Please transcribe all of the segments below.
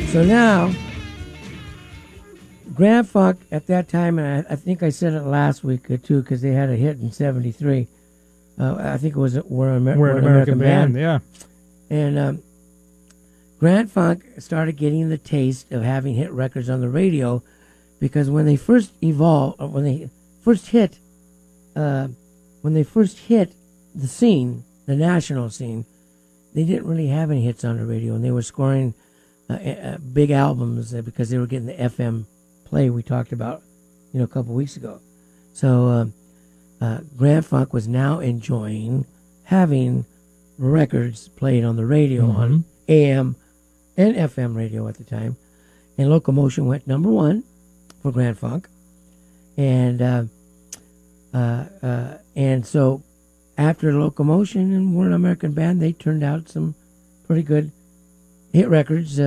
So now, Grand Funk at that time, and I think I said it last week too, because they had a hit in '73. I think it was We're an American Band. Yeah. And Grand Funk started getting the taste of having hit records on the radio, because when they first hit the scene, the national scene, they didn't really have any hits on the radio, and they were scoring big albums because they were getting the FM play we talked about, a couple weeks ago. So Grand Funk was now enjoying having records played on the radio, on AM and FM radio at the time, and Locomotion went number one for Grand Funk, and so after Locomotion and We're an American Band, they turned out some pretty good hit records,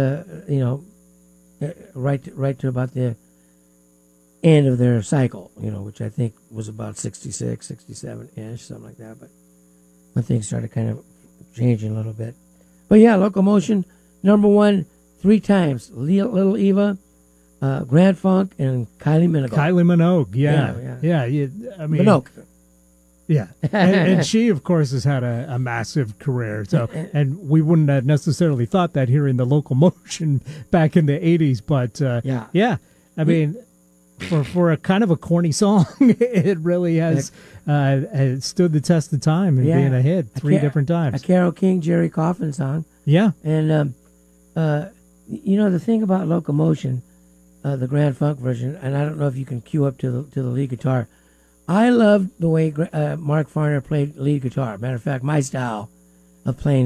right to about the end of their cycle, which I think was about 66, 67-ish, something like that. But when things started kind of changing a little bit. But yeah, Locomotion, number one 3 times. Little Eva, Grand Funk, and Kylie Minogue. Kylie Minogue, yeah. I mean, Minogue. Yeah, and she, of course, has had a massive career. So, and we wouldn't have necessarily thought that hearing the Locomotion back in the 80s. But, yeah, I mean, for a kind of a corny song, it really has stood the test of time and being a hit 3 different times. A Carole King, Jerry Coffin song. Yeah. And, the thing about Locomotion, the Grand Funk version, and I don't know if you can cue up to the lead guitar, I loved the way Mark Farner played lead guitar. Matter of fact, my style of playing